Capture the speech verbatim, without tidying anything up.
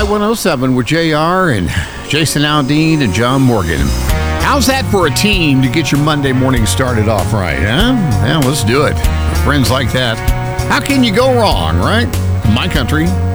one oh seven with J R and Jason Aldean and John Morgan. How's that for a team to get your Monday morning started off right, huh? Yeah, let's do it. Friends like that. How can you go wrong, right? My country,